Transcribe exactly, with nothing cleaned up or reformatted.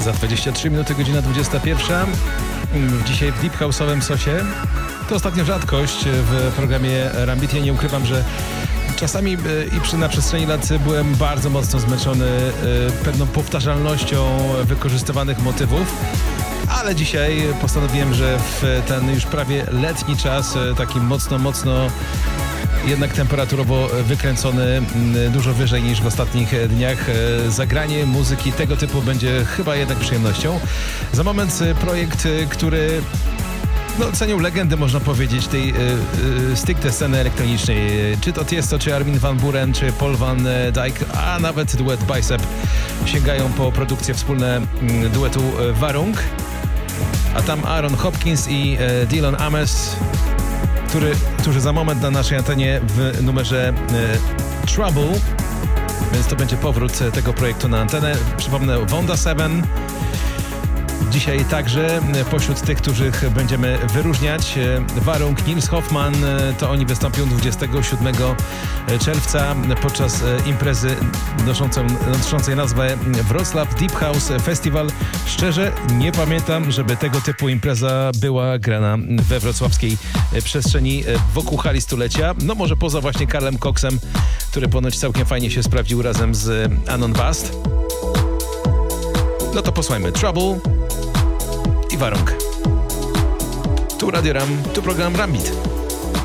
Za dwadzieścia trzy minuty, godzina dwudziesta pierwsza. Dzisiaj w Deep House'owym sosie. To ostatnio rzadkość w programie Rambit. Ja nie ukrywam, że czasami i przy, na przestrzeni lat byłem bardzo mocno zmęczony pewną powtarzalnością wykorzystywanych motywów. Ale dzisiaj postanowiłem, że w ten już prawie letni czas, taki mocno, mocno jednak temperaturowo wykręcony, dużo wyżej niż w ostatnich dniach, zagranie muzyki tego typu będzie chyba jednak przyjemnością. Za moment projekt, który no, cenią legendy, można powiedzieć, tej y, y, stricte sceny elektronicznej. Czy to Tiesto, czy Armin van Buuren, czy Paul van Dyk, a nawet duet Bicep sięgają po produkcje wspólne y, duetu Warung. A tam Aaron Hopkins i y, Dylan Ames, który, którzy za moment na naszej antenie w numerze y, Trouble, więc to będzie powrót tego projektu na antenę. Przypomnę, Wanda Seven. Dzisiaj także pośród tych, których będziemy wyróżniać, Warung, Nils Hoffman, to oni wystąpią dwudziestego siódmego czerwca podczas imprezy noszącej, noszącej nazwę Wrocław Deep House Festival. Szczerze nie pamiętam, żeby tego typu impreza była grana we wrocławskiej przestrzeni wokół hali stulecia. No może poza właśnie Karlem Coxem, który ponoć całkiem fajnie się sprawdził razem z Anon Bast. No to posłuchajmy Trouble i Warung. Tu Radio Ram, tu program Rambit.